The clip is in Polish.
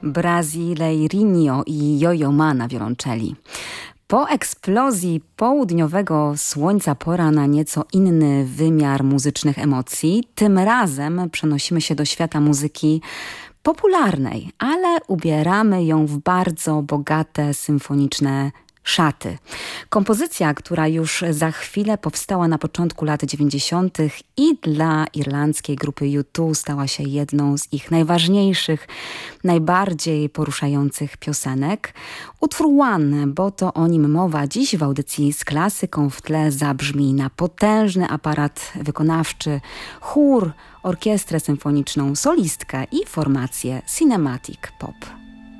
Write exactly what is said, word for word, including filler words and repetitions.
Brasileirinho i Yo-Yo Ma na wiolonczeli. Po eksplozji południowego słońca pora na nieco inny wymiar muzycznych emocji. Tym razem przenosimy się do świata muzyki popularnej, ale ubieramy ją w bardzo bogate, symfoniczne szaty. Kompozycja, która już za chwilę powstała na początku lat dziewięćdziesiątych i dla irlandzkiej grupy U dwa stała się jedną z ich najważniejszych, najbardziej poruszających piosenek. Utwór One, bo to o nim mowa dziś w audycji z klasyką, w tle zabrzmi na potężny aparat wykonawczy, chór, orkiestrę symfoniczną, solistkę i formację Cinematic Pop.